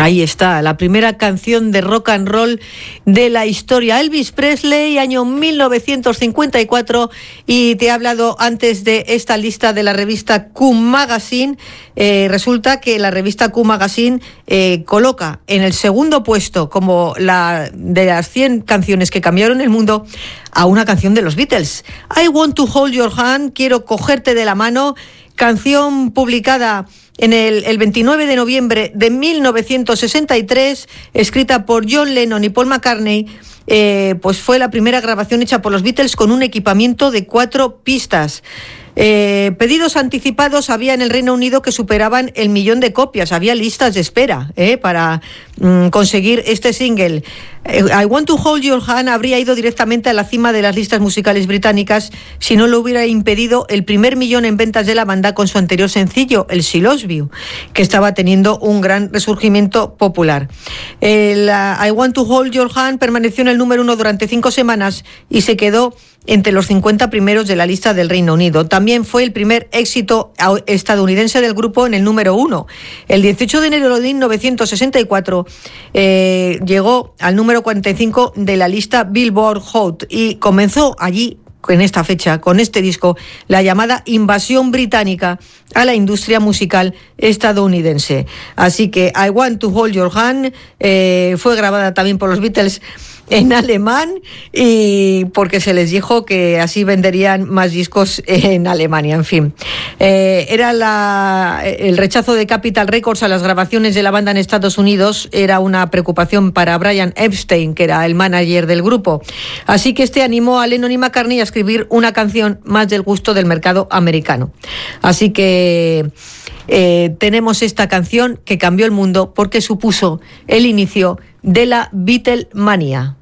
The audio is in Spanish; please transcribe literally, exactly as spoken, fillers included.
Ahí está, la primera canción de rock and roll de la historia. Elvis Presley, año mil novecientos cincuenta y cuatro, y te he hablado antes de esta lista de la revista Q Magazine. Eh, resulta que la revista Q Magazine eh, coloca en el segundo puesto, como la de las cien canciones que cambiaron el mundo, a una canción de los Beatles. I Want to Hold Your Hand, quiero cogerte de la mano, canción publicada en el, el veintinueve de noviembre de mil novecientos sesenta y tres, escrita por John Lennon y Paul McCartney. Eh, pues fue la primera grabación hecha por los Beatles con un equipamiento de cuatro pistas. Eh, pedidos anticipados había en el Reino Unido que superaban el millón de copias. Había listas de espera eh, para mm, conseguir este single. eh, I Want to Hold Your Hand habría ido directamente a la cima de las listas musicales británicas si no lo hubiera impedido el primer millón en ventas de la banda con su anterior sencillo, el She Loves You, que estaba teniendo un gran resurgimiento popular. El uh, I Want to Hold Your Hand permaneció en el número uno durante cinco semanas y se quedó entre los cincuenta primeros de la lista del Reino Unido. También fue el primer éxito estadounidense del grupo en el número uno. El dieciocho de enero de mil novecientos sesenta y cuatro eh, llegó al número cuarenta y cinco de la lista Billboard Hot y comenzó allí, en esta fecha, con este disco, la llamada invasión británica a la industria musical estadounidense. Así que I Want to Hold Your Hand eh, fue grabada también por los Beatles en alemán, y porque se les dijo que así venderían más discos en Alemania. En fin, eh, era la, el rechazo de Capitol Records a las grabaciones de la banda en Estados Unidos era una preocupación para Brian Epstein, que era el manager del grupo. Así que este animó a Lennon y McCartney a escribir una canción más del gusto del mercado americano. Así que eh, tenemos esta canción que cambió el mundo porque supuso el inicio de la Beatlemania.